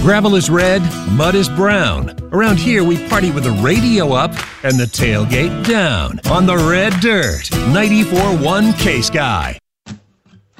Gravel is red, mud is brown. Around here, we party with the radio up and the tailgate down on the red dirt. 94.1 K-Sky.